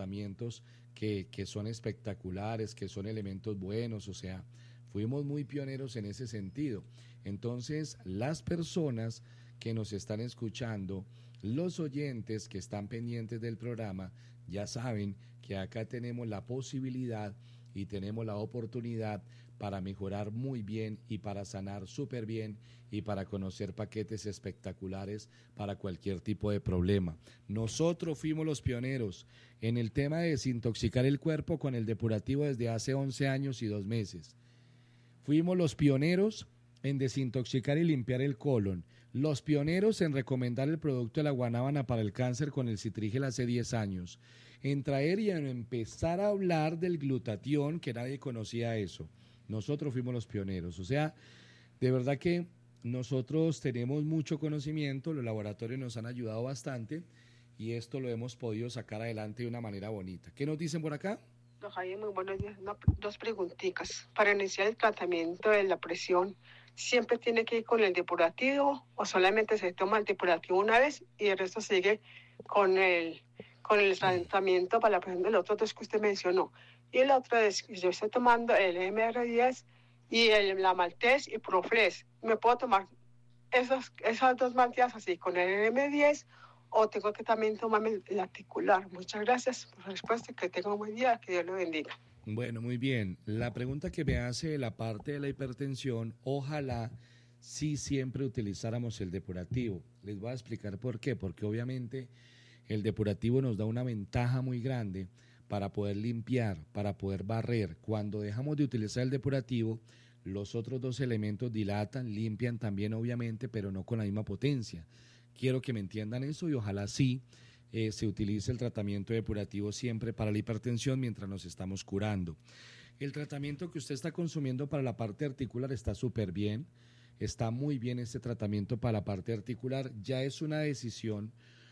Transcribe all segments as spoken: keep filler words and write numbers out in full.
tratamientos que, que son espectaculares, que son elementos buenos, o sea, fuimos muy pioneros en ese sentido. Entonces, las personas que nos están escuchando, los oyentes que están pendientes del programa, ya saben que acá tenemos la posibilidad y tenemos la oportunidad para mejorar muy bien y para sanar súper bien y para conocer paquetes espectaculares para cualquier tipo de problema. Nosotros fuimos los pioneros en el tema de desintoxicar el cuerpo con el depurativo desde hace once años y dos meses. Fuimos los pioneros en desintoxicar y limpiar el colon, los pioneros en recomendar el producto de la guanábana para el cáncer con el citrigel hace diez años, en traer y en empezar a hablar del glutatión, que nadie conocía eso. Nosotros fuimos los pioneros, o sea, de verdad que nosotros tenemos mucho conocimiento, los laboratorios nos han ayudado bastante y esto lo hemos podido sacar adelante de una manera bonita. ¿Qué nos dicen por acá? Don Javier, muy buenos días. Una- dos preguntitas. Para iniciar el tratamiento de la presión, ¿siempre tiene que ir con el depurativo o solamente se toma el depurativo una vez y el resto sigue con el, con el tratamiento para la presión de los otros dos que usted mencionó? Y el otro es que yo estoy tomando el M R diez y el, la Maltese y Profles. ¿Me puedo tomar esos, esas dos mantillas así con el M diez o tengo que también tomarme el articular? Muchas gracias por la respuesta, que tenga un buen día, que Dios lo bendiga. Bueno, muy bien. La pregunta que me hace la parte de la hipertensión, ojalá sí siempre utilizáramos el depurativo. Les voy a explicar por qué, porque obviamente el depurativo nos da una ventaja muy grande para poder limpiar, para poder barrer. Cuando dejamos de utilizar el depurativo, los otros dos elementos dilatan, limpian también obviamente, pero no con la misma potencia. Quiero que me entiendan eso y ojalá sí eh, se utilice el tratamiento depurativo siempre para la hipertensión mientras nos estamos curando. El tratamiento que usted está consumiendo para la parte articular está súper bien, está muy bien este tratamiento para la parte articular, ya es una decisión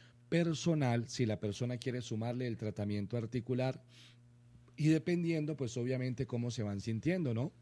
personal si la persona quiere sumarle el tratamiento articular y dependiendo pues obviamente cómo se van sintiendo, ¿no?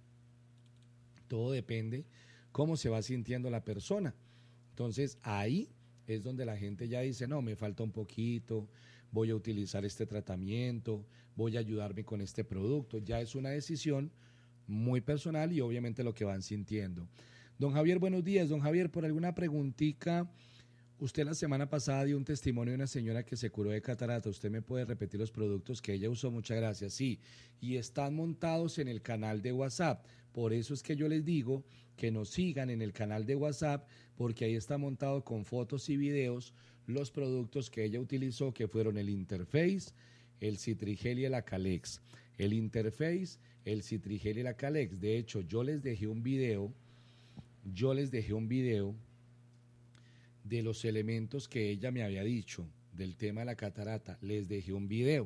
Todo depende cómo se va sintiendo la persona. Entonces ahí es donde la gente ya dice, no, me falta un poquito, voy a utilizar este tratamiento, voy a ayudarme con este producto. Ya es una decisión muy personal y obviamente lo que van sintiendo. Don Javier, buenos días. Don Javier, por alguna preguntita, usted la semana pasada dio un testimonio de una señora que se curó de catarata. ¿Usted me puede repetir los productos que ella usó? Muchas gracias. Sí, y están montados en el canal de WhatsApp. Por eso es que yo les digo que nos sigan en el canal de WhatsApp, porque ahí está montado con fotos y videos los productos que ella utilizó, que fueron el Interface, el Citrigel y el Acalex. El Interface, el Citrigel y el Acalex. De hecho, yo les dejé un video, yo les dejé un video de los elementos que ella me había dicho del tema de la catarata. Les dejé un video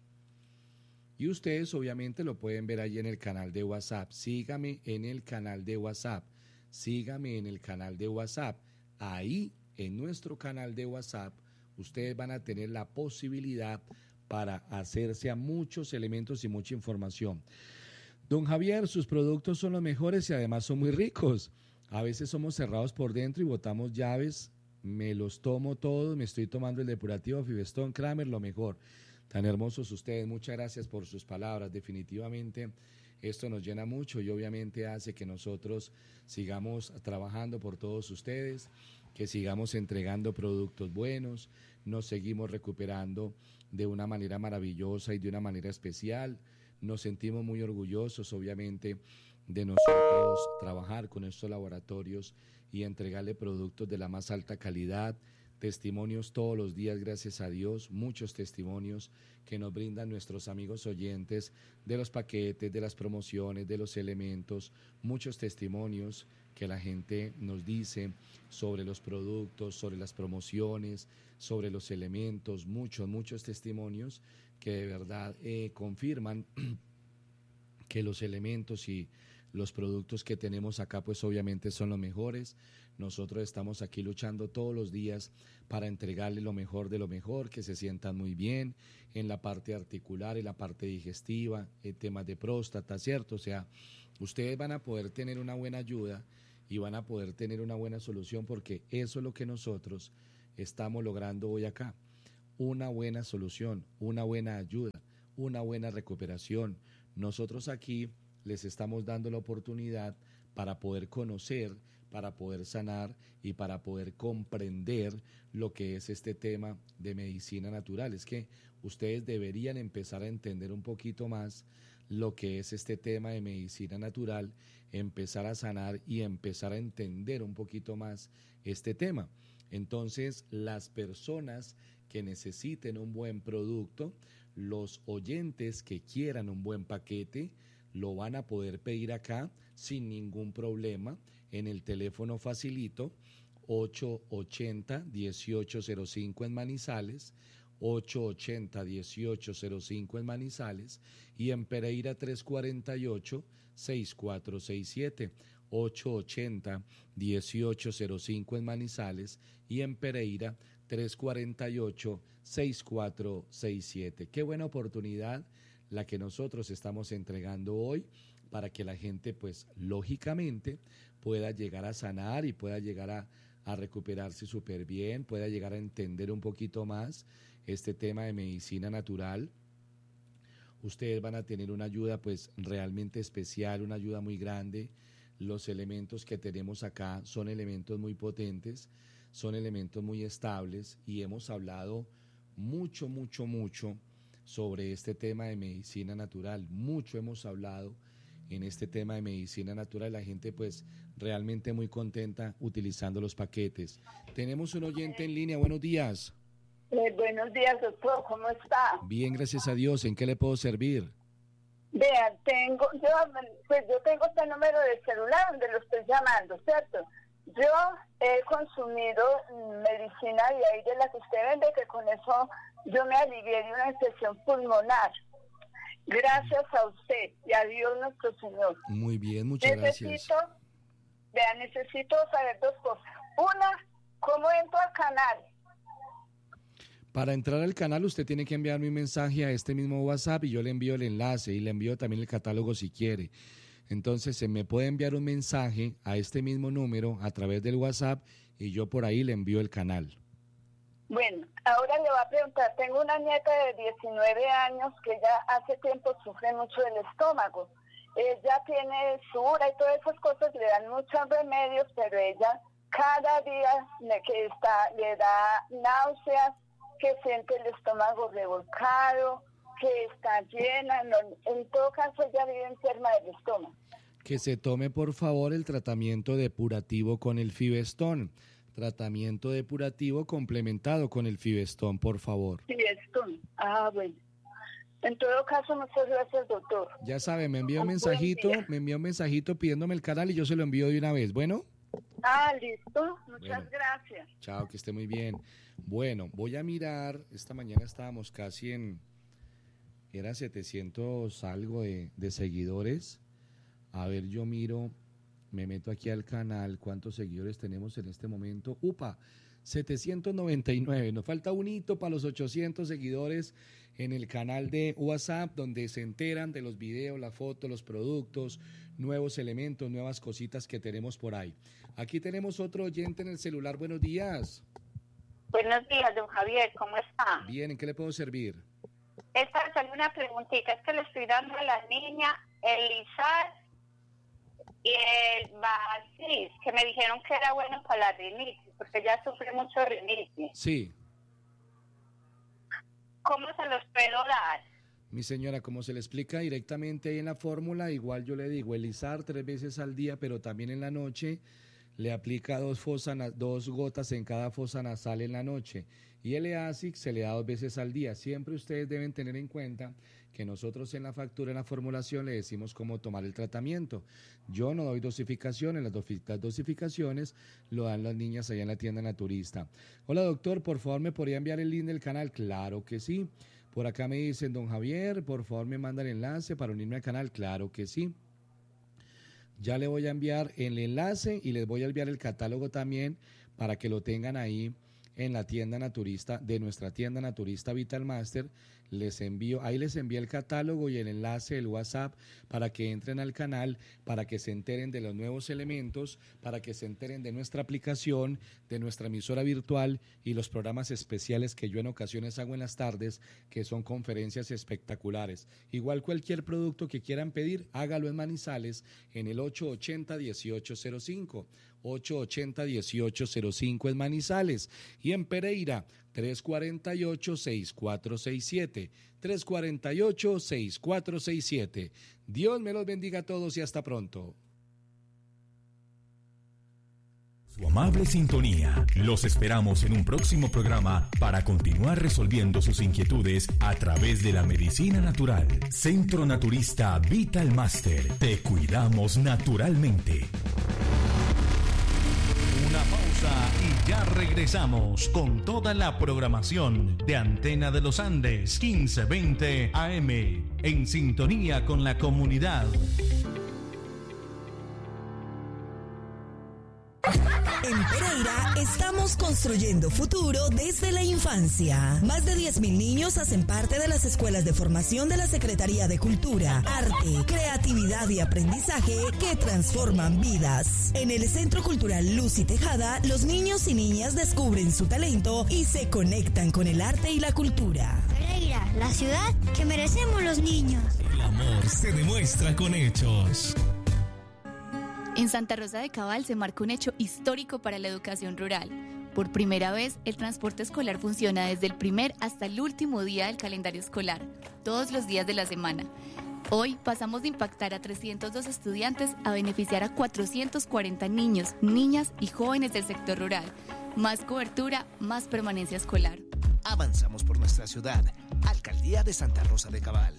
y ustedes obviamente lo pueden ver allí en el canal de WhatsApp. Sígame en el canal de WhatsApp, sígame en el canal de WhatsApp. Ahí en nuestro canal de WhatsApp ustedes van a tener la posibilidad para hacerse a muchos elementos y mucha información. Don Javier, sus productos son los mejores y además son muy ricos. A veces somos cerrados por dentro y botamos llaves. Me los tomo todos, me estoy tomando el depurativo Fibestón Kramer, lo mejor. Tan hermosos ustedes, muchas gracias por sus palabras. Definitivamente esto nos llena mucho y obviamente hace que nosotros sigamos trabajando por todos ustedes, que sigamos entregando productos buenos, nos seguimos recuperando de una manera maravillosa y de una manera especial. Nos sentimos muy orgullosos, obviamente, de nosotros trabajar con estos laboratorios y entregarle productos de la más alta calidad, testimonios todos los días, gracias a Dios, muchos testimonios que nos brindan nuestros amigos oyentes de los paquetes, de las promociones, de los elementos, muchos testimonios que la gente nos dice sobre los productos, sobre las promociones, sobre los elementos, muchos, muchos testimonios que de verdad eh, confirman que los elementos y los productos que tenemos acá pues obviamente son los mejores. Nosotros estamos aquí luchando todos los días para entregarle lo mejor de lo mejor, que se sientan muy bien en la parte articular, en la parte digestiva, en temas de próstata, ¿cierto? O sea, ustedes van a poder tener una buena ayuda y van a poder tener una buena solución porque eso es lo que nosotros estamos logrando hoy acá. una buena solución, una buena ayuda, una buena recuperación. Nosotros aquí les estamos dando la oportunidad para poder conocer, para poder sanar y para poder comprender lo que es este tema de medicina natural. Es que ustedes deberían empezar a entender un poquito más lo que es este tema de medicina natural, empezar a sanar y empezar a entender un poquito más este tema. Entonces, las personas que necesiten un buen producto, los oyentes que quieran un buen paquete, lo van a poder pedir acá sin ningún problema en el teléfono facilito ocho ochenta, dieciocho cero cinco en Manizales, ocho ochenta, dieciocho cero cinco en Manizales y en Pereira tres cuarenta y ocho, sesenta y cuatro sesenta y siete, ocho ochenta, dieciocho cero cinco en Manizales y en Pereira tres cuarenta y ocho, sesenta y cuatro sesenta y siete. Qué buena oportunidad la que nosotros estamos entregando hoy para que la gente, pues, lógicamente pueda llegar a sanar y pueda llegar a, a recuperarse súper bien, pueda llegar a entender un poquito más este tema de medicina natural. Ustedes van a tener una ayuda, pues, realmente especial, una ayuda muy grande. Los elementos que tenemos acá son elementos muy potentes, son elementos muy estables y hemos hablado mucho, mucho, mucho sobre este tema de medicina natural. Mucho hemos hablado en este tema de medicina natural. La gente pues realmente muy contenta utilizando los paquetes. Tenemos un oyente en línea. Buenos días. Eh, buenos días, doctor. ¿Cómo está? Bien, gracias a Dios. ¿En qué le puedo servir? Vean, tengo, yo, pues yo tengo este número de celular donde lo estoy llamando, ¿cierto? Yo he consumido medicina de ahí de la que usted vende, que con eso yo me alivié de una infección pulmonar. Gracias a usted y a Dios nuestro Señor. Muy bien, muchas necesito, gracias. Vean, necesito saber dos cosas. Una, ¿cómo entro al canal? Para entrar al canal usted tiene que enviarme un mensaje a este mismo WhatsApp y yo le envío el enlace y le envío también el catálogo si quiere. Entonces se me puede enviar un mensaje a este mismo número a través del WhatsApp y yo por ahí le envío el canal. Bueno, ahora le voy a preguntar, tengo una nieta de diecinueve años que ya hace tiempo sufre mucho del estómago. Ella tiene sura y todas esas cosas, le dan muchos remedios, pero ella cada día le, que está, le da náuseas, que siente el estómago revolcado, que está llena, no, en todo caso ella vive enferma del estómago. Que se tome por favor el tratamiento depurativo con el Fibestón, tratamiento depurativo complementado con el Fibestón, por favor. Fibestón, ah bueno. En todo caso, muchas gracias, doctor. Ya sabe, me envió un mensajito, me envió un mensajito pidiéndome el canal y yo se lo envío de una vez, ¿bueno? Ah, listo, muchas bueno, gracias. Chao, que esté muy bien. Bueno, voy a mirar, esta mañana estábamos casi en, era setecientos algo de, de seguidores. A ver, yo miro, me meto aquí al canal, ¿cuántos seguidores tenemos en este momento? ¡Upa! setecientos noventa y nueve, nos falta un hito para los ochocientos seguidores en el canal de WhatsApp, donde se enteran de los videos, las fotos, los productos, nuevos elementos, nuevas cositas que tenemos por ahí. Aquí tenemos otro oyente en el celular. Buenos días. Buenos días, don Javier, ¿cómo está? Bien, ¿en qué le puedo servir? Es para hacerle una preguntita, es que le estoy dando a la niña el Lizar y el Basis, que me dijeron que era bueno para la rinitis, porque ella sufre mucho rinitis. Sí. ¿Cómo se los puedo dar? Mi señora, como se le explica directamente ahí en la fórmula, igual yo le digo, el Lizar tres veces al día, pero también en la noche le aplica dos, fosa, dos gotas en cada fosa nasal en la noche. Y el Easic se le da dos veces al día. Siempre ustedes deben tener en cuenta que nosotros en la factura, en la formulación, le decimos cómo tomar el tratamiento. Yo no doy dosificaciones, las, dosi las dosificaciones lo dan las niñas allá en la tienda naturista. Hola doctor, por favor, ¿me podría enviar el link del canal? Claro que sí. Por acá me dicen, don Javier, por favor me manda el enlace para unirme al canal. Claro que sí. Ya le voy a enviar el enlace y les voy a enviar el catálogo también para que lo tengan ahí en la tienda naturista, de nuestra tienda naturista Vital Master. les envío, ahí les envié el catálogo y el enlace del WhatsApp para que entren al canal, para que se enteren de los nuevos elementos, para que se enteren de nuestra aplicación, de nuestra emisora virtual y los programas especiales que yo en ocasiones hago en las tardes, que son conferencias espectaculares. Igual cualquier producto que quieran pedir, hágalo en Manizales en el ocho ochenta, dieciocho cero cinco. ocho ochenta, dieciocho cero cinco en Manizales, y en Pereira tres cuarenta y ocho, sesenta y cuatro sesenta y siete, tres cuarenta y ocho, sesenta y cuatro sesenta y siete. Dios me los bendiga a todos y hasta pronto. Su amable sintonía. Los esperamos en un próximo programa para continuar resolviendo sus inquietudes a través de la medicina natural. Centro Naturista Vital Master. Te cuidamos naturalmente. Una pausa y ya regresamos con toda la programación de Antena de los Andes quince veinte A M, en sintonía con la comunidad. En Pereira estamos construyendo futuro desde la infancia. Más de diez mil niños hacen parte de las escuelas de formación de la Secretaría de Cultura, Arte, Creatividad y Aprendizaje que transforman vidas. En el Centro Cultural Luz y Tejada, los niños y niñas descubren su talento y se conectan con el arte y la cultura. Pereira, la ciudad que merecemos los niños. El amor se demuestra con hechos. En Santa Rosa de Cabal se marcó un hecho histórico para la educación rural. Por primera vez, el transporte escolar funciona desde el primer hasta el último día del calendario escolar, todos los días de la semana. Hoy pasamos de impactar a trescientos dos estudiantes a beneficiar a cuatrocientos cuarenta niños, niñas y jóvenes del sector rural. Más cobertura, más permanencia escolar. Avanzamos por nuestra ciudad. Alcaldía de Santa Rosa de Cabal.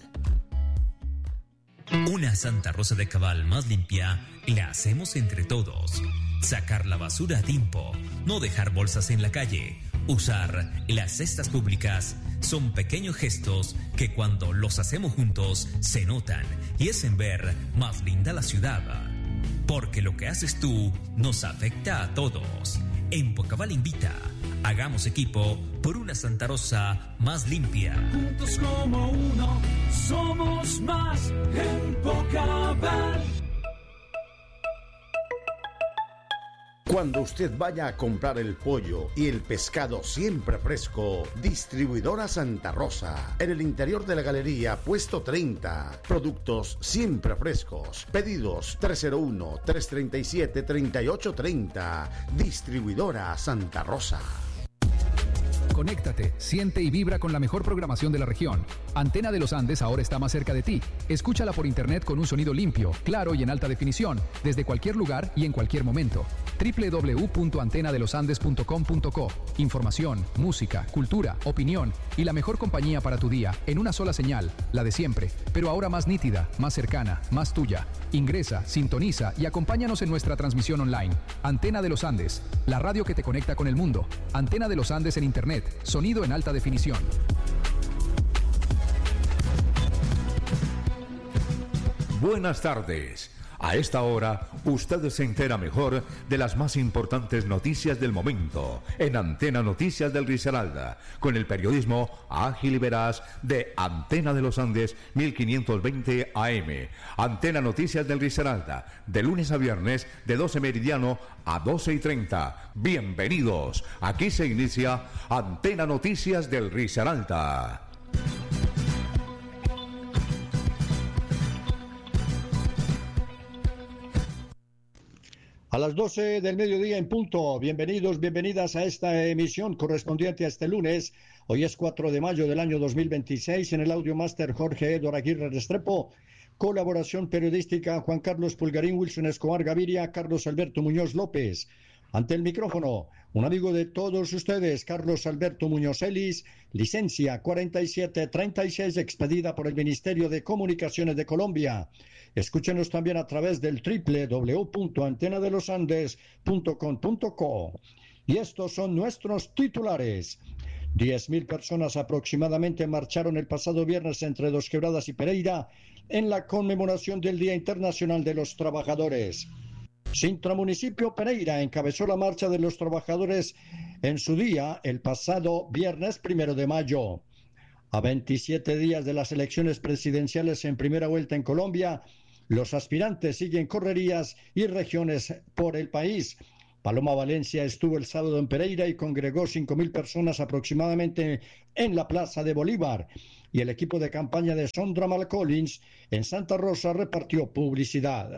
Una Santa Rosa de Cabal más limpia la hacemos entre todos. Sacar la basura a tiempo, no dejar bolsas en la calle, usar las cestas públicas son pequeños gestos que cuando los hacemos juntos se notan y hacen ver más linda la ciudad. Porque lo que haces tú nos afecta a todos. Empocabal invita. Hagamos equipo por una Santa Rosa más limpia. Juntos como uno, somos más Empocabal. Cuando usted vaya a comprar el pollo y el pescado siempre fresco, Distribuidora Santa Rosa, en el interior de la galería, puesto treinta. Productos siempre frescos. Pedidos tres cero uno, tres tres siete, tres ocho tres cero. Distribuidora Santa Rosa. Conéctate, siente y vibra con la mejor programación de la región. Antena de los Andes ahora está más cerca de ti. Escúchala por internet con un sonido limpio, claro y en alta definición, desde cualquier lugar y en cualquier momento. doble u doble u doble u punto antena de los andes punto com punto co. Información, música, cultura, opinión y la mejor compañía para tu día en una sola señal, la de siempre, pero ahora más nítida, más cercana, más tuya. Ingresa, sintoniza y acompáñanos en nuestra transmisión online. Antena de los Andes, la radio que te conecta con el mundo. Antena de los Andes en internet. Sonido en alta definición. Buenas tardes. A esta hora, usted se entera mejor de las más importantes noticias del momento en Antena Noticias del Risaralda, con el periodismo ágil y veraz de Antena de los Andes mil quinientos veinte A M. Antena Noticias del Risaralda, de lunes a viernes, de doce meridiano a doce y treinta. Bienvenidos. Aquí se inicia Antena Noticias del Risaralda. A las doce del mediodía en punto, bienvenidos, bienvenidas a esta emisión correspondiente a este lunes. Hoy es cuatro de mayo del año dos mil veintiséis, en el Audio Máster Jorge Eduardo Aguirre Restrepo, colaboración periodística Juan Carlos Pulgarín, Wilson Escobar Gaviria, Carlos Alberto Muñoz López. Ante el micrófono, un amigo de todos ustedes, Carlos Alberto Muñoz Ellis, licencia cuarenta y siete treinta y seis, expedida por el Ministerio de Comunicaciones de Colombia. Escúchenos también a través del doble u doble u doble u punto antena de los andes punto com punto co. Y estos son nuestros titulares. diez mil personas aproximadamente marcharon el pasado viernes entre Dos Quebradas y Pereira en la conmemoración del Día Internacional de los Trabajadores. Sintra Municipio Pereira encabezó la marcha de los trabajadores en su día el pasado viernes primero de mayo. A veintisiete días de las elecciones presidenciales en primera vuelta en Colombia, los aspirantes siguen correrías y regiones por el país. Paloma Valencia estuvo el sábado en Pereira y congregó cinco mil personas aproximadamente en la Plaza de Bolívar. Y el equipo de campaña de Sondra Malcolins en Santa Rosa repartió publicidad.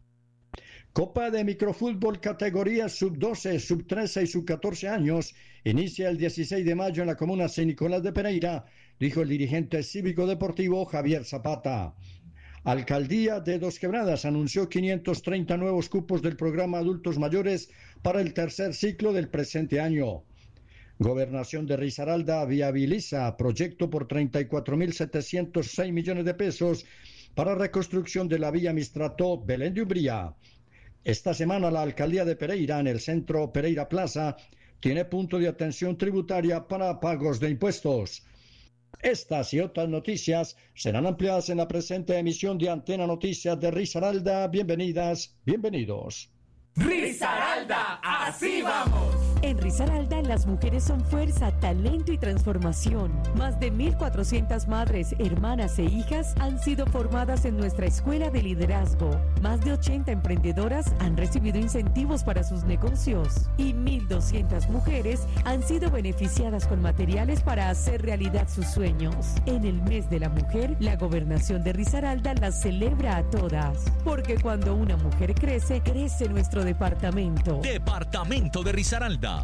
Copa de Microfútbol categorías sub doce, sub trece y sub catorce años inicia el dieciséis de mayo en la comuna San Nicolás de Pereira, dijo el dirigente cívico-deportivo Javier Zapata. Alcaldía de Dos Quebradas anunció quinientos treinta nuevos cupos del programa Adultos Mayores para el tercer ciclo del presente año. Gobernación de Risaralda viabiliza proyecto por treinta y cuatro mil setecientos seis millones de pesos para reconstrucción de la vía Mistrató Belén de Umbría. Esta semana la Alcaldía de Pereira, en el centro Pereira Plaza, tiene punto de atención tributaria para pagos de impuestos. Estas y otras noticias serán ampliadas en la presente emisión de Antena Noticias de Risaralda. Bienvenidas, bienvenidos. Risaralda, así vamos. En Risaralda, las mujeres son fuerza, talento y transformación. Más de mil cuatrocientas madres, hermanas e hijas han sido formadas en nuestra escuela de liderazgo. Más de ochenta emprendedoras han recibido incentivos para sus negocios. Y mil doscientas mujeres han sido beneficiadas con materiales para hacer realidad sus sueños. En el mes de la mujer, la gobernación de Risaralda las celebra a todas. Porque cuando una mujer crece, crece nuestro departamento. Departamento de Risaralda.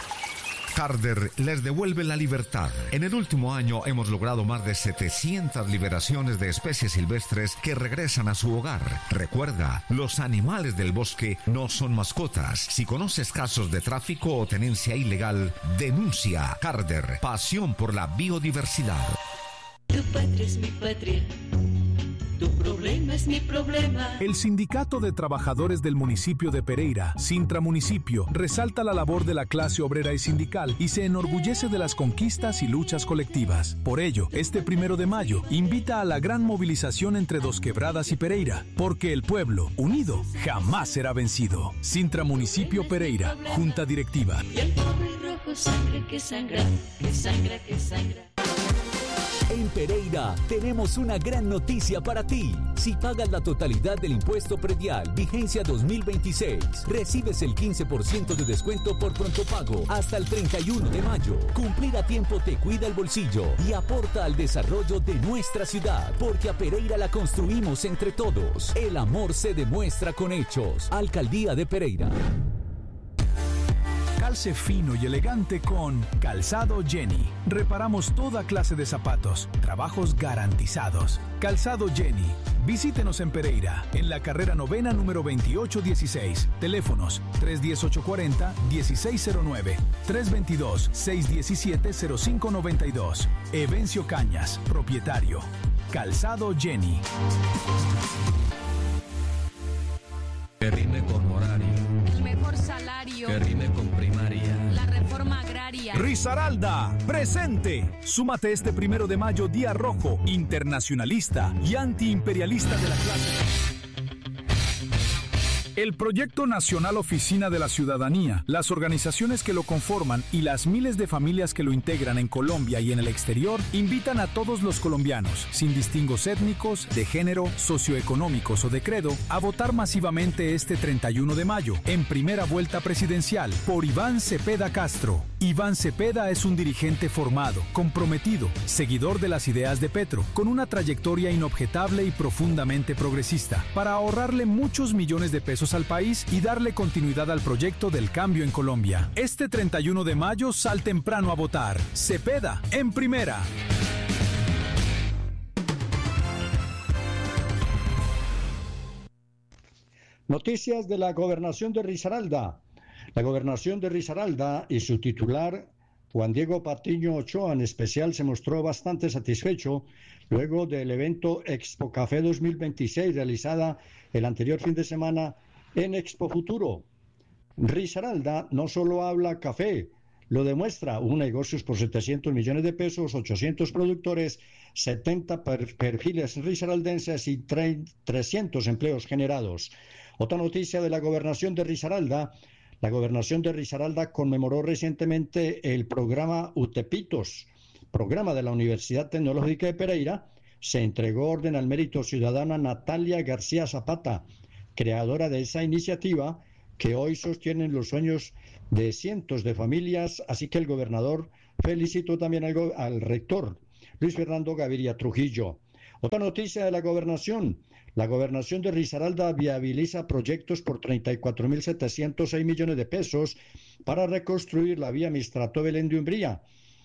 Harder les devuelve la libertad. En el último año hemos logrado más de setecientas liberaciones de especies silvestres que regresan a su hogar. Recuerda, los animales del bosque no son mascotas. Si conoces casos de tráfico o tenencia ilegal, denuncia. Harder, pasión por la biodiversidad. Tu patria es mi patria. Tu problema es mi problema. El Sindicato de Trabajadores del Municipio de Pereira, Sintra Municipio, resalta la labor de la clase obrera y sindical y se enorgullece de las conquistas y luchas colectivas. Por ello, este primero de mayo invita a la gran movilización entre Dos Quebradas y Pereira, porque el pueblo, unido, jamás será vencido. Sintra Municipio Pereira, Junta Directiva. Y el pobre rojo sangre que sangra, que sangra, que sangra. En Pereira tenemos una gran noticia para ti. Si pagas la totalidad del impuesto predial vigencia dos mil veintiséis, recibes el quince por ciento de descuento por pronto pago hasta el treinta y uno de mayo. Cumplir a tiempo te cuida el bolsillo y aporta al desarrollo de nuestra ciudad, porque a Pereira la construimos entre todos. El amor se demuestra con hechos. Alcaldía de Pereira. Calce fino y elegante con Calzado Jenny. Reparamos toda clase de zapatos, trabajos garantizados. Calzado Jenny. Visítenos en Pereira, en la carrera novena número veintiocho dieciséis. Teléfonos tres uno cero, ocho cuatro cero, uno seis cero nueve, tres dos dos, seis uno siete, cero cinco nueve dos. Evencio Cañas, propietario. Calzado Jenny. Que rime con horario. El mejor salario. Que rime con primaria. La reforma agraria. Risaralda, presente. Súmate este primero de mayo, Día Rojo, internacionalista y antiimperialista de la clase. El Proyecto Nacional Oficina de la Ciudadanía, las organizaciones que lo conforman y las miles de familias que lo integran en Colombia y en el exterior invitan a todos los colombianos, sin distingos étnicos, de género, socioeconómicos o de credo, a votar masivamente este treinta y uno de mayo, en primera vuelta presidencial, por Iván Cepeda Castro. Iván Cepeda es un dirigente formado, comprometido, seguidor de las ideas de Petro, con una trayectoria inobjetable y profundamente progresista, para ahorrarle muchos millones de pesos al país y darle continuidad al proyecto del cambio en Colombia. Este treinta y uno de mayo sal temprano a votar. Cepeda, en primera. Noticias de la gobernación de Risaralda. La gobernación de Risaralda y su titular, Juan Diego Patiño Ochoa, en especial, se mostró bastante satisfecho luego del evento Expo Café dos mil veintiséis realizada el anterior fin de semana en Expo Futuro. Risaralda no solo habla café, lo demuestra: un negocios por setecientos millones de pesos, ochocientos productores, setenta per perfiles risaraldenses y trescientos empleos generados. Otra noticia de la gobernación de Risaralda: la gobernación de Risaralda conmemoró recientemente el programa Utepitos programa de la Universidad Tecnológica de Pereira, se entregó orden al mérito ciudadano a Natalia García Zapata, creadora de esa iniciativa que hoy sostienen los sueños de cientos de familias, así que el gobernador felicitó también al, al rector, Luis Fernando Gaviria Trujillo. Otra noticia de la gobernación. La gobernación de Risaralda viabiliza proyectos por treinta y cuatro mil setecientos seis millones de pesos para reconstruir la vía Mistrato Belén de Umbría,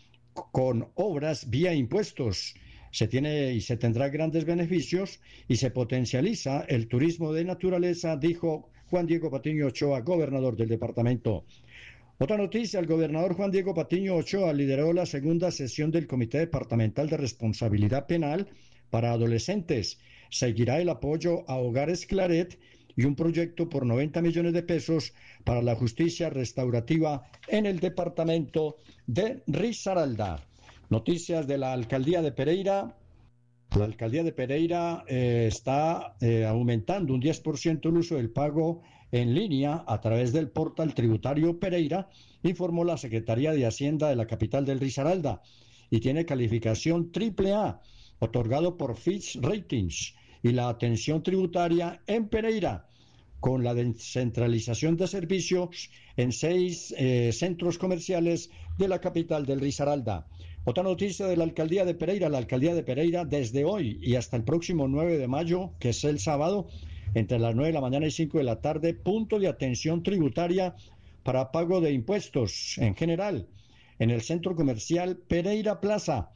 con obras vía impuestos. Se tiene y se tendrá grandes beneficios y se potencializa el turismo de naturaleza, dijo Juan Diego Patiño Ochoa, gobernador del departamento. Otra noticia, el gobernador Juan Diego Patiño Ochoa lideró la segunda sesión del Comité Departamental de Responsabilidad Penal para Adolescentes. Seguirá el apoyo a Hogares Claret y un proyecto por noventa millones de pesos para la justicia restaurativa en el departamento de Risaralda. Noticias de la alcaldía de Pereira. La alcaldía de Pereira eh, está eh, aumentando un diez por ciento el uso del pago en línea a través del portal tributario Pereira, informó la Secretaría de Hacienda de la capital del Risaralda, y tiene calificación triple A, otorgado por Fitch Ratings, y la atención tributaria en Pereira, con la descentralización de servicios en seis eh, centros comerciales de la capital del Risaralda. Otra noticia de la alcaldía de Pereira. La alcaldía de Pereira, desde hoy y hasta el próximo nueve de mayo, que es el sábado, entre las nueve de la mañana y cinco de la tarde, punto de atención tributaria para pago de impuestos en general en el centro comercial Pereira Plaza.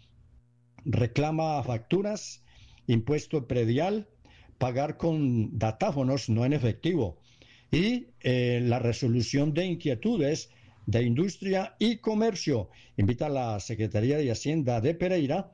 Reclama facturas, impuesto predial, pagar con datáfonos, no en efectivo, y eh, la resolución de inquietudes de Industria y Comercio. Invita a la Secretaría de Hacienda de Pereira.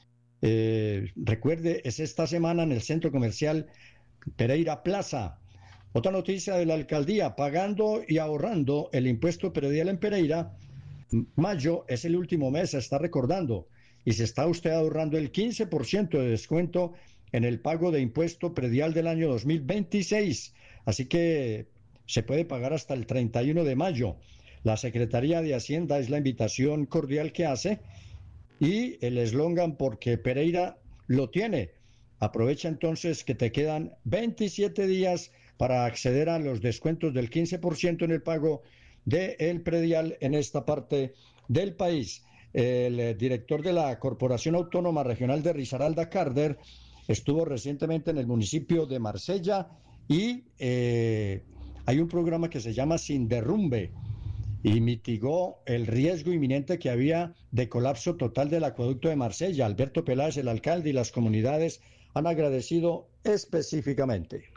Eh, recuerde, es esta semana en el centro comercial Pereira Plaza. Otra noticia de la alcaldía: pagando y ahorrando el impuesto predial en Pereira. Mayo es el último mes, se está recordando, y se está usted ahorrando el quince por ciento de descuento en el pago de impuesto predial del año dos mil veintiséis. Así que se puede pagar hasta el treinta y uno de mayo. La Secretaría de Hacienda es la invitación cordial que hace, y el eslogan porque Pereira lo tiene. Aprovecha entonces que te quedan veintisiete días para acceder a los descuentos del quince por ciento en el pago del predial en esta parte del país. El director de la Corporación Autónoma Regional de Risaralda, Carder, estuvo recientemente en el municipio de Marsella y eh, hay un programa que se llama Sin Derrumbe, y mitigó el riesgo inminente que había de colapso total del acueducto de Marsella. Alberto Peláez, el alcalde, y las comunidades han agradecido específicamente.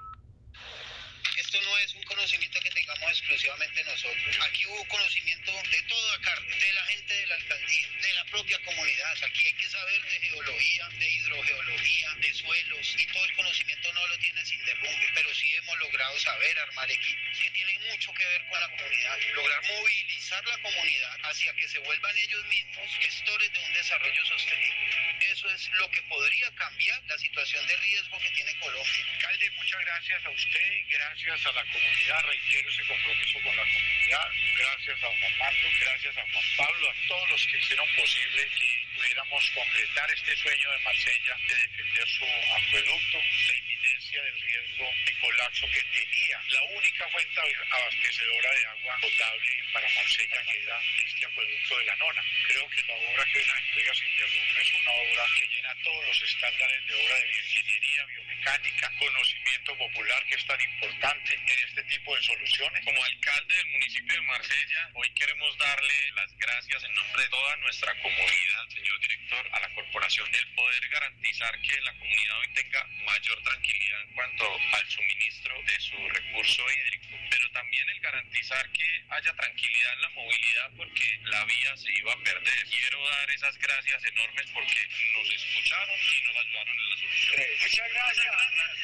Esto no es un conocimiento que tengamos exclusivamente nosotros. Aquí hubo conocimiento de todo acá, de la gente de la alcaldía, de la propia comunidad. Aquí hay que saber de geología, de hidrogeología, de suelos, y todo el conocimiento no lo tiene Sin Derrumbe, pero sí hemos logrado saber armar equipos que tienen mucho que ver con la comunidad, lograr movilizar la comunidad hacia que se vuelvan ellos mismos gestores de un desarrollo sostenible. Eso es lo que podría cambiar la situación de riesgo que tiene Colombia. Alcalde, muchas gracias a usted, gracias a la comunidad, reitero ese compromiso con la comunidad, gracias a Juan Pablo, gracias a Juan Pablo, a todos los que hicieron posible que pudiéramos completar este sueño de Marsella de defender su acueducto, la inminencia del riesgo de colapso que tenía la única fuente abastecedora de agua potable para Marsella, que era este acueducto de la Nona. Creo que la obra que hoy nos entrega Sin Derrumbe es una obra que llena todos los estándares de obra de bioingeniería, biomecánica, conocimiento popular, que es tan importante en este tipo de soluciones. Como alcalde del municipio de Marsella, hoy queremos darle las gracias en nombre de toda nuestra comunidad, señor director, a la corporación, el poder garantizar que la comunidad hoy tenga mayor tranquilidad en cuanto al suministro de su recurso hídrico, pero también el garantizar que haya tranquilidad en la movilidad, porque la vía se iba a perder. Quiero dar esas gracias enormes porque nos escucharon y nos ayudaron en la solución. Muchas gracias.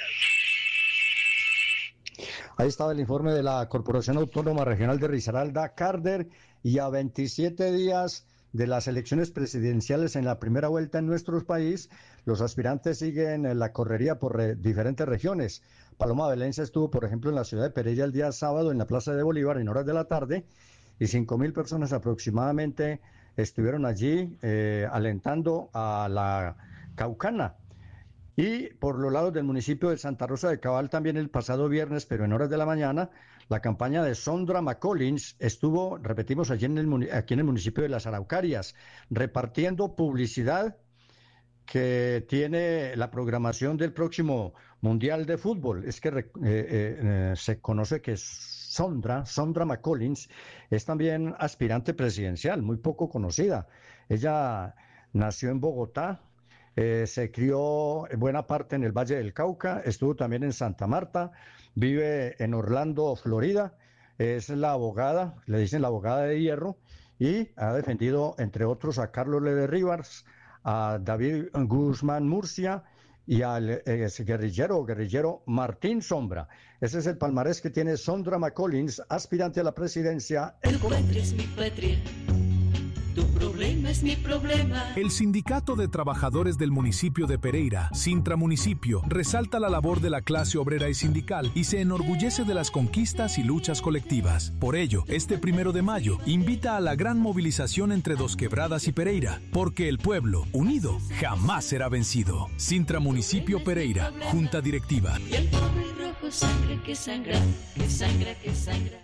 Ahí estaba el informe de la Corporación Autónoma Regional de Risaralda, Carder, y a veintisiete días de las elecciones presidenciales en la primera vuelta en nuestro país, los aspirantes siguen en la correría por re- diferentes regiones. Paloma Valencia estuvo, por ejemplo, en la ciudad de Pereira el día sábado en la Plaza de Bolívar en horas de la tarde, y cinco mil personas aproximadamente estuvieron allí eh, alentando a la Caucana. Y por los lados del municipio de Santa Rosa de Cabal también el pasado viernes, pero en horas de la mañana, la campaña de Sondra McCollins estuvo, repetimos, allí en el, aquí en el municipio de Las Araucarias, repartiendo publicidad que tiene la programación del próximo Mundial de Fútbol. Es que eh, eh, se conoce que Sondra, Sondra McCollins, es también aspirante presidencial, muy poco conocida. Ella nació en Bogotá, eh, se crió en buena parte en el Valle del Cauca, estuvo también en Santa Marta, vive en Orlando, Florida, es la abogada, le dicen la abogada de hierro, y ha defendido, entre otros, a Carlos Lede Rivas, a David Guzmán Murcia y al eh, guerrillero guerrillero Martín Sombra. Ese es el palmarés que tiene Sondra McCollins, aspirante a la presidencia en Colombia. Tu patria es mi patria. Tu problema es mi problema. El Sindicato de Trabajadores del municipio de Pereira, Sintra Municipio, resalta la labor de la clase obrera y sindical y se enorgullece de las conquistas y luchas colectivas. Por ello, este primero de mayo invita a la gran movilización entre Dos Quebradas y Pereira, porque el pueblo, unido, jamás será vencido. Sintra Municipio Pereira, Junta Directiva. Y el pobre rojo sangre que sangra, que sangra, que sangra.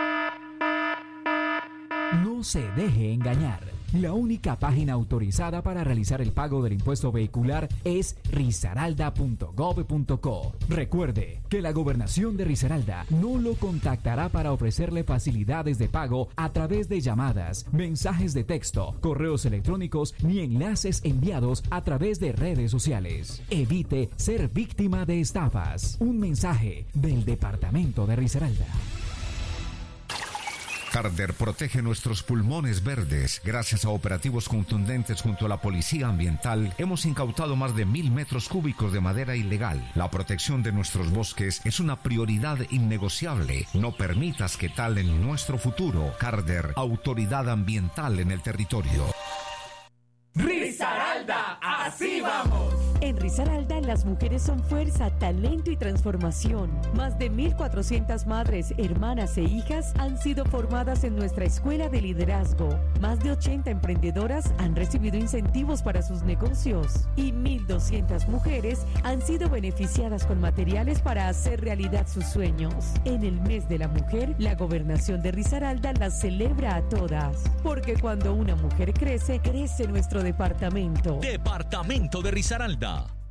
No se deje engañar. La única página autorizada para realizar el pago del impuesto vehicular es risaralda punto gov punto co. Recuerde que la Gobernación de Risaralda no lo contactará para ofrecerle facilidades de pago a través de llamadas, mensajes de texto, correos electrónicos ni enlaces enviados a través de redes sociales. Evite ser víctima de estafas. Un mensaje del Departamento de Risaralda. Carder protege nuestros pulmones verdes. Gracias a operativos contundentes junto a la Policía Ambiental, hemos incautado más de mil metros cúbicos de madera ilegal. La protección de nuestros bosques es una prioridad innegociable. No permitas que talen nuestro futuro. Carder, autoridad ambiental en el territorio. Risaralda, así vamos. En Risaralda, las mujeres son fuerza, talento y transformación. Más de mil cuatrocientas madres, hermanas e hijas han sido formadas en nuestra escuela de liderazgo. Más de ochenta emprendedoras han recibido incentivos para sus negocios. Y mil doscientas mujeres han sido beneficiadas con materiales para hacer realidad sus sueños. En el mes de la mujer, la Gobernación de Risaralda las celebra a todas. Porque cuando una mujer crece, crece nuestro departamento. Departamento de Risaralda.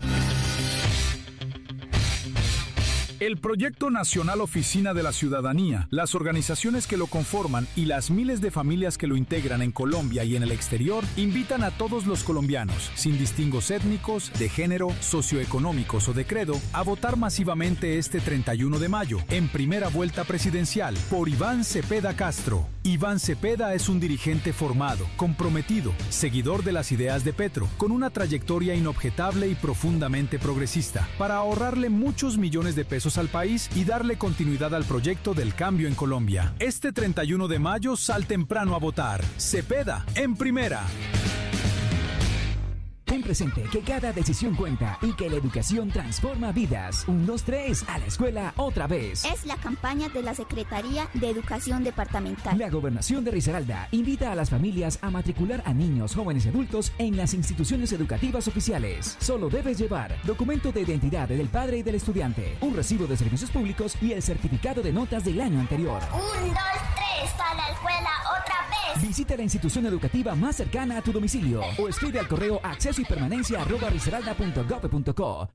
El Proyecto Nacional Oficina de la Ciudadanía, las organizaciones que lo conforman y las miles de familias que lo integran en Colombia y en el exterior invitan a todos los colombianos, sin distingos étnicos, de género, socioeconómicos o de credo, a votar masivamente este treinta y uno de mayo, en primera vuelta presidencial, por Iván Cepeda Castro. Iván Cepeda es un dirigente formado, comprometido, seguidor de las ideas de Petro, con una trayectoria inobjetable y profundamente progresista, para ahorrarle muchos millones de pesos al país y darle continuidad al proyecto del cambio en Colombia. Este treinta y uno de mayo sal temprano a votar. Cepeda, en primera. Ten presente que cada decisión cuenta y que la educación transforma vidas. Un, dos, tres, a la escuela otra vez. Es la campaña de la Secretaría de Educación Departamental. La Gobernación de Risaralda invita a las familias a matricular a niños, jóvenes y adultos en las instituciones educativas oficiales. Solo debes llevar documento de identidad del padre y del estudiante, un recibo de servicios públicos y el certificado de notas del año anterior. Un, dos, tres, a la escuela otra vez. Visita la institución educativa más cercana a tu domicilio o escribe al correo acceso y permanencia arroba risaralda punto gov punto co.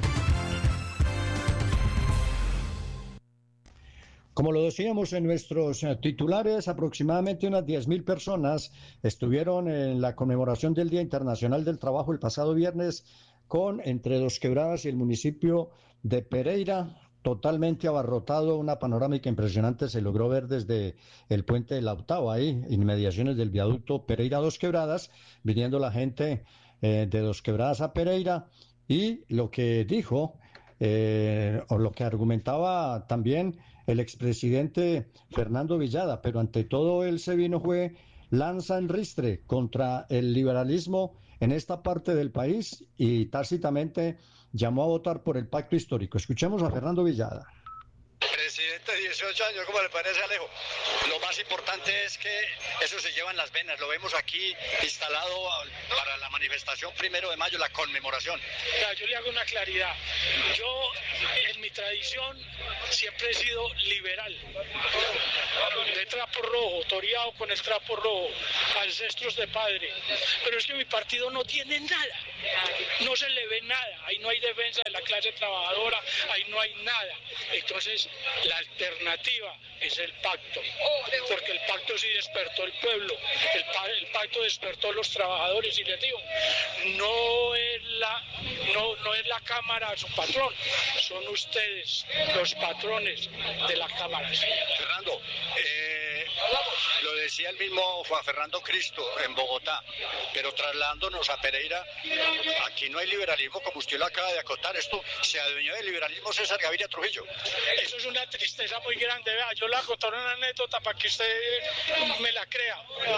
Como lo decíamos en nuestros titulares, aproximadamente unas diez mil personas estuvieron en la conmemoración del Día Internacional del Trabajo el pasado viernes con entre Dos Quebradas y el municipio de Pereira totalmente abarrotado. Una panorámica impresionante se logró ver desde el puente de la Octava, ahí, inmediaciones del viaducto Pereira Dos Quebradas, viniendo la gente eh, de Dos Quebradas a Pereira, y lo que dijo, eh, o lo que argumentaba también el expresidente Fernando Villada, pero ante todo él se vino fue lanza en ristre contra el liberalismo en esta parte del país y tácitamente llamó a votar por el pacto histórico. Escuchemos a Fernando Villada. presidente, dieciocho años, ¿cómo le parece, Alejo? Lo más importante es que eso se lleva en las venas, lo vemos aquí instalado para la manifestación primero de mayo, la conmemoración. Ya, yo le hago una claridad. Yo, en mi tradición, siempre he sido liberal, de trapo rojo, toreado con el trapo rojo, ancestros de padre, pero es que mi partido no tiene nada, no se le ve nada, ahí no hay defensa de la clase trabajadora, ahí no hay nada. Entonces la alternativa es el pacto, porque el pacto sí despertó el pueblo, el, el pacto despertó los trabajadores, y les digo, no es la, no, no es la Cámara su patrón, son ustedes los patrones de la Cámara. Fernando, eh, lo decía el mismo Juan Fernando Cristo en Bogotá, pero trasladándonos a Pereira, aquí no hay liberalismo como usted lo acaba de acotar. Esto se adueñó del liberalismo César Gaviria Trujillo. Eso es una tristeza muy grande. Vea, yo le voy a contar una anécdota para que usted me la crea.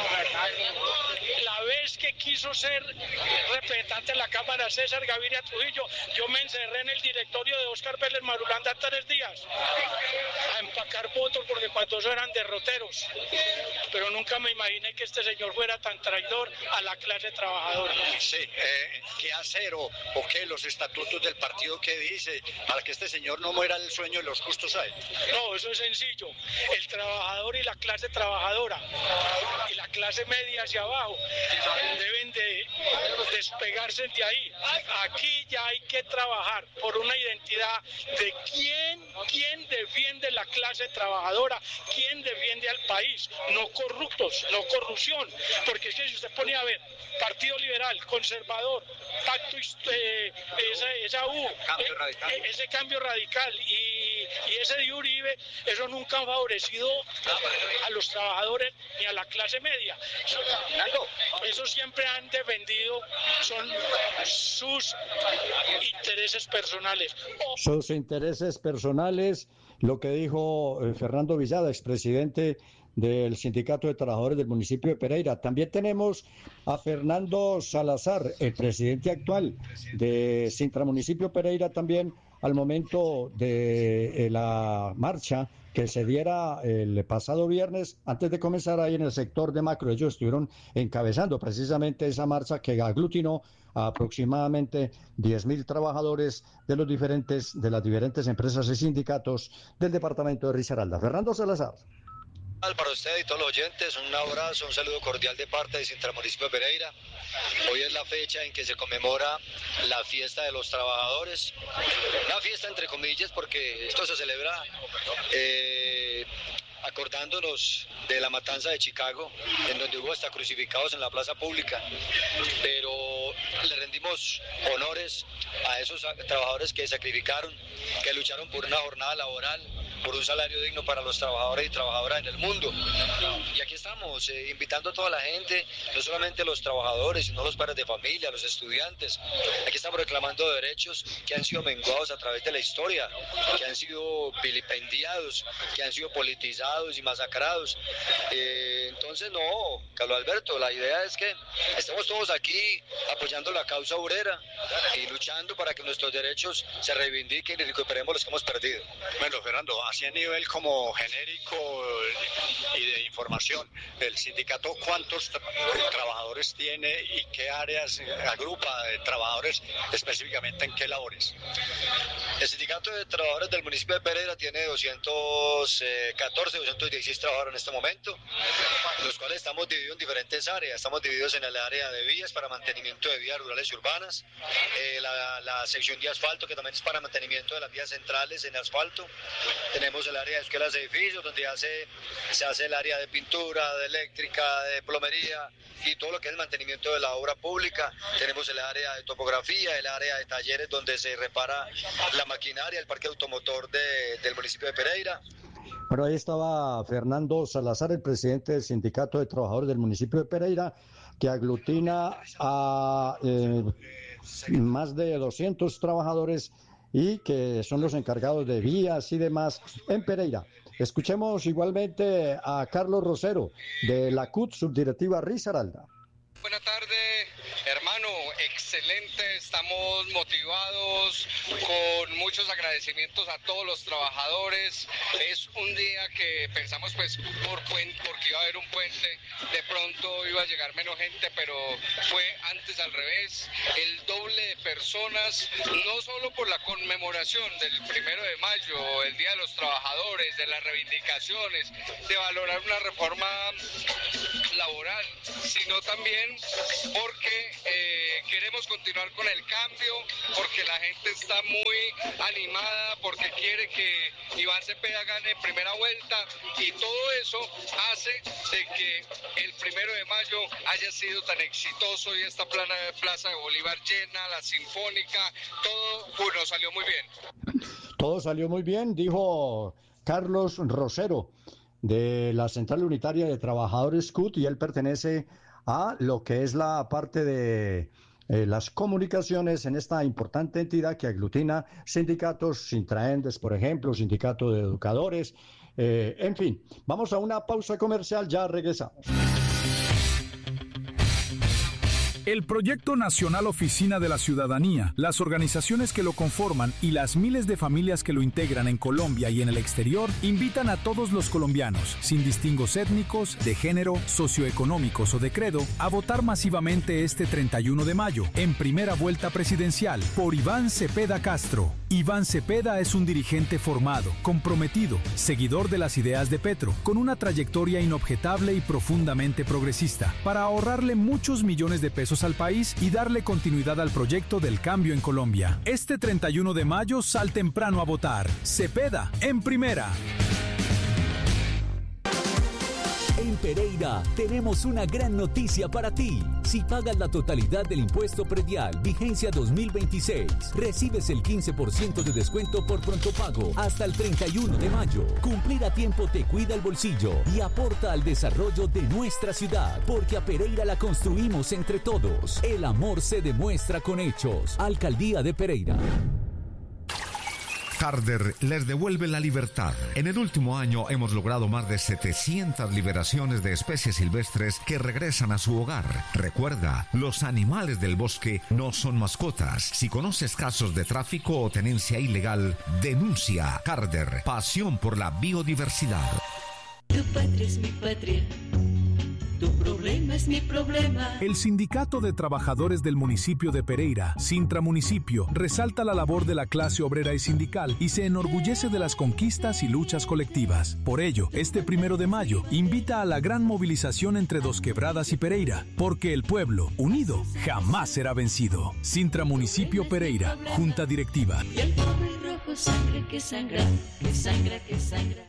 La vez que quiso ser representante de la Cámara César Gaviria Trujillo, yo me encerré en el directorio de Óscar Vélez Marulanda tres días a empacar votos, porque cuando eso eran derroteros. Pero nunca me imaginé que este señor fuera tan traidor a la clase trabajadora. Sí, eh, ¿qué hacer o, o qué? Los estatutos del partido que dice para que este señor no muera el sueño de los justos a él. No, eso es sencillo. El trabajador y la clase trabajadora y la clase media hacia abajo deben de despegarse de ahí. Aquí ya hay que trabajar por una identidad de quién, quién defiende la clase trabajadora, quién defiende al país, no corruptos, no corrupción, porque es que si usted pone a ver Partido Liberal, Conservador, Pacto, eh, esa, esa U, cambio radical. Eh, ese cambio radical y, y ese de Uribe, eso nunca ha favorecido a los trabajadores ni a la clase media. Eso siempre han defendido, son sus intereses personales. Sus intereses personales, lo que dijo eh, Fernando Villada, expresidente del Sindicato de Trabajadores del municipio de Pereira. También tenemos a Fernando Salazar, el presidente actual de Sintramunicipio Pereira, también al momento de eh, la marcha que se diera el pasado viernes, antes de comenzar ahí en el sector de Macro. Ellos estuvieron encabezando precisamente esa marcha que aglutinó a aproximadamente diez mil trabajadores de los diferentes, de las diferentes empresas y sindicatos del departamento de Risaralda. Fernando Salazar. Para usted y todos los oyentes, un abrazo, un saludo cordial de parte de Sintramunicipio de Pereira. Hoy es la fecha en que se conmemora la fiesta de los trabajadores. Una fiesta entre comillas porque esto se celebra eh, acordándonos de la matanza de Chicago, en donde hubo hasta crucificados en la plaza pública. Pero le rendimos honores a esos trabajadores que sacrificaron, que lucharon por una jornada laboral, por un salario digno para los trabajadores y trabajadoras en el mundo. Y aquí estamos eh, invitando a toda la gente, no solamente los trabajadores, sino los padres de familia, los estudiantes. Aquí estamos reclamando derechos que han sido menguados a través de la historia, que han sido vilipendiados, que han sido politizados y masacrados. Eh, entonces no, Carlos Alberto, la idea es que estemos todos aquí apoyando la causa obrera y luchando para que nuestros derechos se reivindiquen y recuperemos los que hemos perdido. Bueno, Fernando, así a nivel como genérico y de información, el sindicato ¿cuántos tra trabajadores tiene y qué áreas agrupa de trabajadores, específicamente en qué labores? El sindicato de trabajadores del municipio de Pereira tiene doscientos catorce, doscientos dieciséis trabajadores en este momento, los cuales estamos divididos en diferentes áreas. Estamos divididos en el área de vías para mantenimiento de vías rurales y urbanas, eh, la, la sección de asfalto, que también es para mantenimiento de las vías centrales en asfalto. Tenemos el área de escuelas de edificios, donde hace, se hace el área de pintura, de eléctrica, de plomería y todo lo que es el mantenimiento de la obra pública. Tenemos el área de topografía, el área de talleres donde se repara la maquinaria, el parque automotor de, del municipio de Pereira. Bueno, ahí estaba Fernando Salazar, el presidente del Sindicato de Trabajadores del municipio de Pereira, que aglutina a eh, más de doscientos trabajadores y que son los encargados de vías y demás en Pereira. Escuchemos igualmente a Carlos Rosero, de la C U T, subdirectiva Risaralda. Buenas tardes, hermano, excelente, estamos motivados, con muchos agradecimientos a todos los trabajadores. Es un día que pensamos pues por puente, porque iba a haber un puente, de pronto iba a llegar menos gente, pero fue antes al revés, el doble de personas, no solo por la conmemoración del primero de mayo, el Día de los Trabajadores, de las reivindicaciones, de valorar una reforma laboral, sino también porque eh, queremos continuar con el cambio, porque la gente está muy animada, porque quiere que Iván Cepeda gane primera vuelta, y todo eso hace de que el primero de mayo haya sido tan exitoso y esta plana, plaza de Bolívar llena, la Sinfónica, todo bueno, salió muy bien. Todo salió muy bien, dijo Carlos Rosero, de la Central Unitaria de Trabajadores C U T, y él pertenece a lo que es la parte de eh, las comunicaciones en esta importante entidad que aglutina sindicatos, Sintraendes, por ejemplo, sindicato de educadores, eh, en fin. Vamos a una pausa comercial, ya regresamos. El Proyecto Nacional Oficina de la Ciudadanía, las organizaciones que lo conforman y las miles de familias que lo integran en Colombia y en el exterior invitan a todos los colombianos, sin distingos étnicos, de género, socioeconómicos o de credo, a votar masivamente este treinta y uno de mayo, en primera vuelta presidencial, por Iván Cepeda Castro. Iván Cepeda es un dirigente formado, comprometido, seguidor de las ideas de Petro, con una trayectoria inobjetable y profundamente progresista, para ahorrarle muchos millones de pesos al país y darle continuidad al proyecto del cambio en Colombia. Este treinta y uno de mayo sal temprano a votar. Cepeda en primera. En Pereira tenemos una gran noticia para ti. Si pagas la totalidad del impuesto predial vigencia dos mil veintiséis, recibes el quince por ciento de descuento por pronto pago hasta el treinta y uno de mayo. Cumplir a tiempo te cuida el bolsillo y aporta al desarrollo de nuestra ciudad, porque a Pereira la construimos entre todos. El amor se demuestra con hechos. Alcaldía de Pereira. Harder les devuelve la libertad. En el último año hemos logrado más de setecientas liberaciones de especies silvestres que regresan a su hogar. Recuerda, los animales del bosque no son mascotas. Si conoces casos de tráfico o tenencia ilegal, denuncia. Harder, pasión por la biodiversidad. Tu patria es mi patria. Tu problema es mi problema. El Sindicato de Trabajadores del municipio de Pereira, Sintra Municipio, resalta la labor de la clase obrera y sindical y se enorgullece de las conquistas y luchas colectivas. Por ello, este primero de mayo invita a la gran movilización entre Dos Quebradas y Pereira, porque el pueblo, unido, jamás será vencido. Sintra Municipio Pereira, Junta Directiva. Y el pobre rojo sangre que sangra, que sangra, que sangra.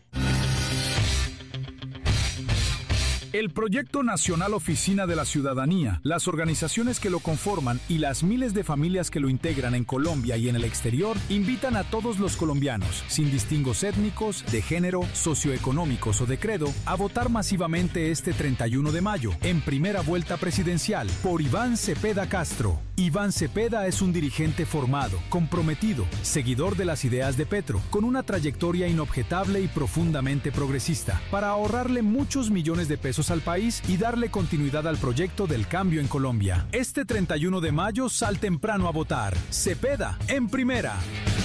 El Proyecto Nacional Oficina de la Ciudadanía, las organizaciones que lo conforman y las miles de familias que lo integran en Colombia y en el exterior invitan a todos los colombianos, sin distingos étnicos, de género, socioeconómicos o de credo, a votar masivamente este treinta y uno de mayo, en primera vuelta presidencial, por Iván Cepeda Castro. Iván Cepeda es un dirigente formado, comprometido, seguidor de las ideas de Petro, con una trayectoria inobjetable y profundamente progresista, para ahorrarle muchos millones de pesos al país y darle continuidad al proyecto del cambio en Colombia. Este treinta y uno de mayo sal temprano a votar. Cepeda en primera.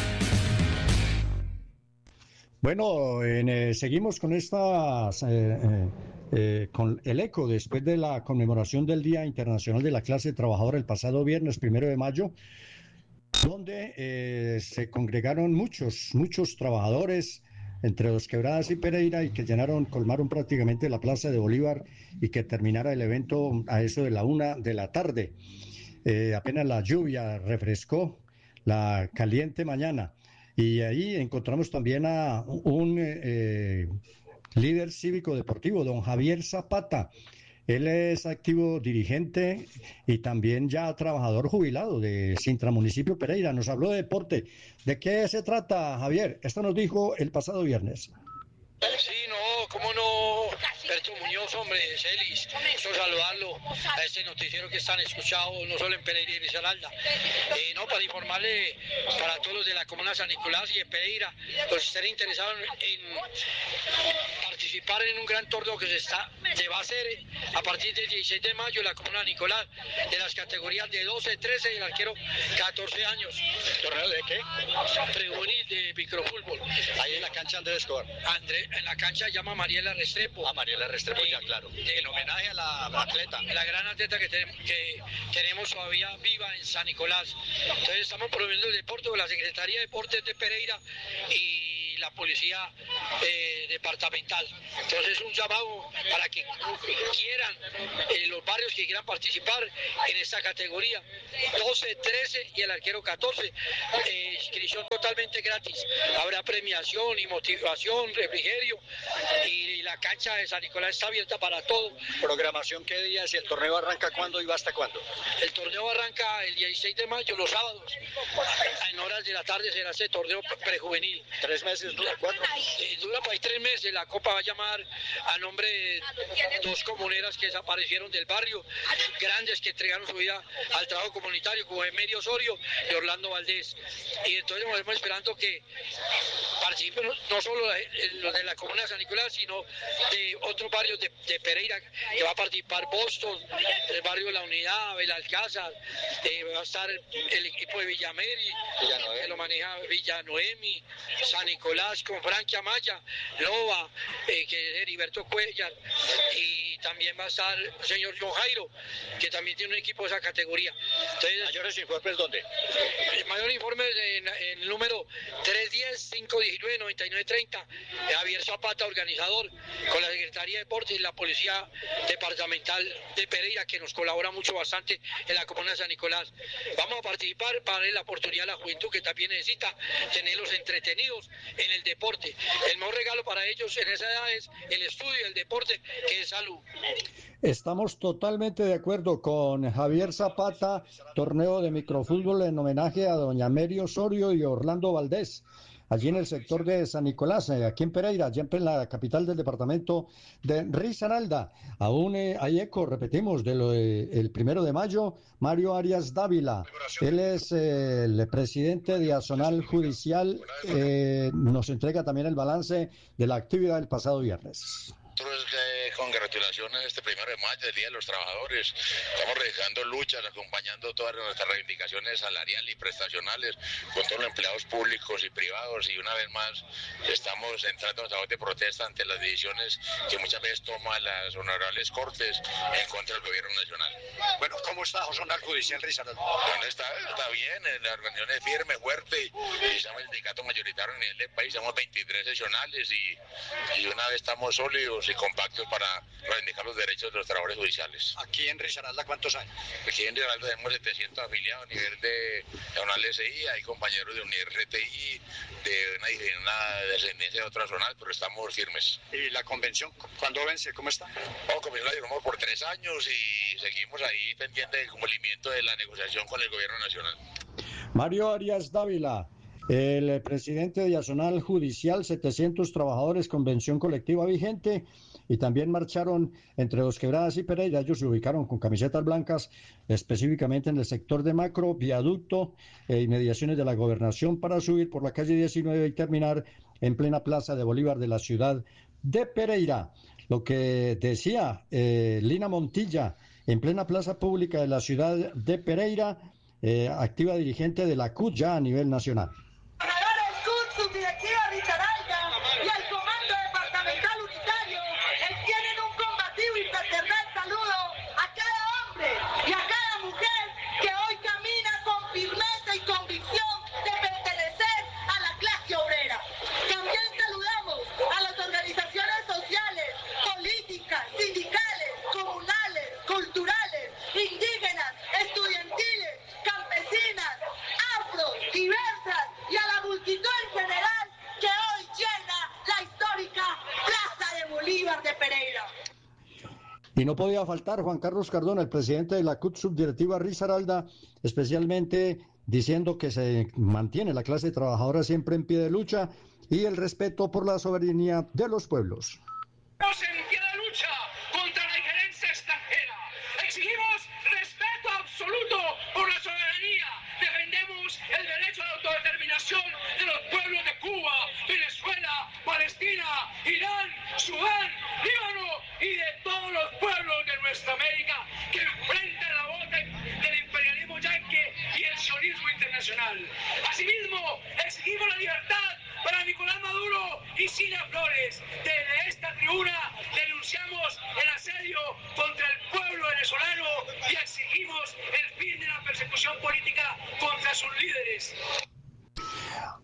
Bueno, en, eh, seguimos con estas, eh, eh, eh, con el eco después de la conmemoración del Día Internacional de la Clase Trabajadora el pasado viernes primero de mayo, donde eh, se congregaron muchos, muchos trabajadores entre Dos Quebradas y Pereira, y que llenaron, colmaron prácticamente la Plaza de Bolívar, y que terminara el evento a eso de la una de la tarde. Eh, apenas la lluvia refrescó la caliente mañana, y ahí encontramos también a un eh, líder cívico deportivo, don Javier Zapata. Él es activo dirigente y también ya trabajador jubilado de Sintra Municipio Pereira. Nos habló de deporte. ¿De qué se trata, Javier? Esto nos dijo el pasado viernes. Sí, no, cómo no, Berto Muñoz, hombre, Celis, quiero saludarlo a este noticiero que están escuchados no solo en Pereira y Risaralda, eh, no, para informarle para todos los de la comuna San Nicolás y de Pereira, los que estén interesados en participar en un gran torneo que se está que va a ser a partir del dieciséis de mayo en la Comuna Nicolás, de las categorías de doce, trece y el arquero catorce años. ¿Torneo de qué? Prejuvenil de microfútbol. Ahí en la cancha Andrés Escobar. André, en la cancha llama Mariela Restrepo. A Mariela Restrepo, de, ya claro. De, en homenaje a la atleta. La gran atleta que, ten, que tenemos todavía viva en San Nicolás. Entonces estamos promoviendo el deporte con la Secretaría de Deportes de Pereira y la Policía eh, Departamental. Entonces un llamado para que quieran, eh, los barrios que quieran participar en esta categoría, doce, trece y el arquero catorce, eh, inscripción totalmente gratis. Habrá premiación y motivación, refrigerio, y la cancha de San Nicolás está abierta para todo. ¿Programación qué días y el torneo arranca cuándo y va hasta cuándo? El torneo arranca el dieciséis de mayo, los sábados. En horas de la tarde será este torneo prejuvenil. ¿Tres meses dura? ¿Cuatro? Eh, dura para ahí tres meses. La Copa va a llamar a nombre de dos comuneras que desaparecieron del barrio, grandes que entregaron su vida al trabajo comunitario, como Emerio Osorio y Orlando Valdés. Y entonces estamos esperando que participen no solo los de la comuna de San Nicolás, sino de otros barrios de, de Pereira, que va a participar Boston, el barrio de La Unidad, Belalcázar, eh, va a estar el equipo de Villameri, que lo maneja Villa Noemi, San Nicolás con Frankie Amaya, Loba, eh, que es Heriberto Cuellar, y también va a estar el señor John Jairo, que también tiene un equipo de esa categoría. Entonces, ¿mayores informes dónde? El mayor informe en, en el número tres diez, cinco diecinueve, noventa y nueve treinta, eh, Javier Zapata, organizador, con la Secretaría de Deportes y la Policía Departamental de Pereira, que nos colabora mucho bastante en la comuna de San Nicolás. Vamos a participar para darle la oportunidad a la juventud, que también necesita tenerlos entretenidos en el deporte. El mejor regalo para ellos en esa edad es el estudio y el deporte, que es salud. Estamos totalmente de acuerdo con Javier Zapata, torneo de microfútbol en homenaje a doña Mary Osorio y Orlando Valdés, allí en el sector de San Nicolás, aquí en Pereira, allí en la capital del departamento de Risaralda. Aún eh, hay eco, repetimos, de lo de, el primero de mayo, Mario Arias Dávila. Él es eh, el presidente de Azonal Judicial, eh, nos entrega también el balance de la actividad del pasado viernes. Nosotros eh, congratulaciones este primero de mayo, el Día de los Trabajadores. Estamos realizando luchas, acompañando todas nuestras reivindicaciones salariales y prestacionales con todos los empleados públicos y privados, y una vez más estamos entrando en voz de protesta ante las decisiones que muchas veces toman las honorables cortes en contra del gobierno nacional. Bueno, ¿cómo está Azonal Judicial Risaralda? Bueno, está, está bien, la organización es firme, fuerte, y somos el sindicato mayoritario a nivel del país, somos veintitrés seccionales y, y una vez estamos sólidos y compactos para reivindicar los derechos de los trabajadores judiciales. ¿Aquí en Risaralda cuántos años? Aquí en Risaralda tenemos setecientos afiliados a nivel de Zonal S I, hay compañeros de Unir R T I, de una, una descendencia de otra zonal, pero estamos firmes. ¿Y la convención cuándo vence? ¿Cómo está? No, convención la llevamos por tres años y seguimos ahí pendiente del cumplimiento de la negociación con el gobierno nacional. Mario Arias Dávila, el presidente de Azonal Judicial, setecientos trabajadores, convención colectiva vigente, y también marcharon entre Dos Quebradas y Pereira. Ellos se ubicaron con camisetas blancas, específicamente en el sector de Macro, Viaducto e inmediaciones de la Gobernación, para subir por la calle diecinueve y terminar en plena plaza de Bolívar de la ciudad de Pereira. Lo que decía eh, Lina Montilla, en plena plaza pública de la ciudad de Pereira, eh, activa dirigente de la C U T ya a nivel nacional. Subdirectiva Risaralda y al Comando Departamental Unitario extienden un combativo y fraternal saludo a cada hombre y a cada mujer que hoy camina con firmeza y convicción de pertenecer a la clase obrera. También saludamos a las organizaciones sociales, políticas, sindicales, comunales, culturales, indígenas, estudiantiles, campesinas, afro, diversas, y a la multitud en general que hoy llena la histórica Plaza de Bolívar de Pereira. Y no podía faltar Juan Carlos Cardona, el presidente de la C U T Subdirectiva Risaralda, especialmente diciendo que se mantiene la clase trabajadora siempre en pie de lucha y el respeto por la soberanía de los pueblos. Estamos en pie de lucha contra la injerencia extranjera. Exigimos respeto absoluto por la soberanía. Defendemos el derecho a la autodeterminación de los pueblos de Cuba, Venezuela, Palestina, Irán, Sudán, Líbano y de todos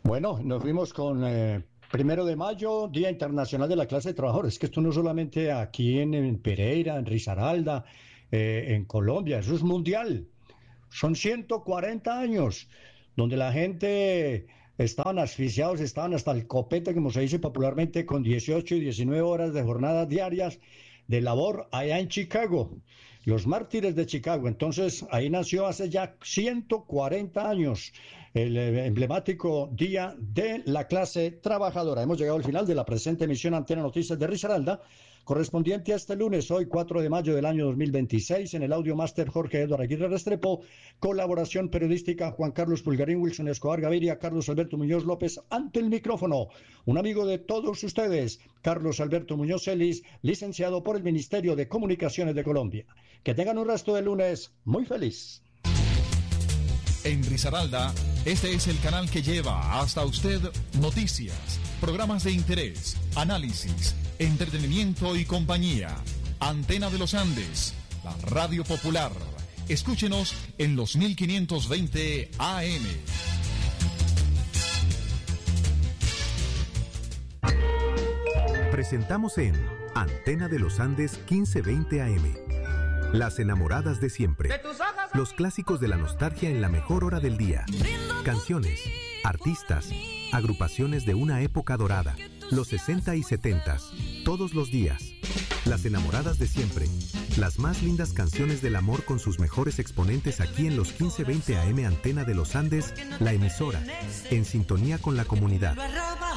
Bueno, nos fuimos con eh, primero de mayo, Día Internacional de la Clase de Trabajadores. Es que esto no solamente aquí en, en Pereira, en Risaralda, eh, en Colombia, eso es mundial. Son ciento cuarenta años donde la gente estaban asfixiados, estaban hasta el copete, como se dice popularmente, con dieciocho y diecinueve horas de jornadas diarias de labor allá en Chicago. Los mártires de Chicago. Entonces, ahí nació hace ya ciento cuarenta años el emblemático Día de la Clase Trabajadora. Hemos llegado al final de la presente emisión Antena Noticias de Risaralda, correspondiente a este lunes, hoy cuatro de mayo del año dos mil veintiséis, en el audio máster Jorge Eduardo Aguirre Restrepo, colaboración periodística Juan Carlos Pulgarín, Wilson Escobar Gaviria, Carlos Alberto Muñoz López, ante el micrófono, un amigo de todos ustedes, Carlos Alberto Muñoz Celis, licenciado por el Ministerio de Comunicaciones de Colombia. Que tengan un resto de lunes muy feliz. En Risaralda, este es el canal que lleva hasta usted noticias, programas de interés, análisis, entretenimiento y compañía. Antena de los Andes, la radio popular. Escúchenos en los mil quinientos veinte A M. Presentamos en Antena de los Andes quince veinte A M. Las enamoradas de siempre. Los clásicos de la nostalgia en la mejor hora del día. Canciones, artistas, agrupaciones de una época dorada. Los sesenta y setenta, todos los días. Las enamoradas de siempre. Las más lindas canciones del amor con sus mejores exponentes aquí en los quince veinte A M Antena de los Andes, la emisora, en sintonía con la comunidad.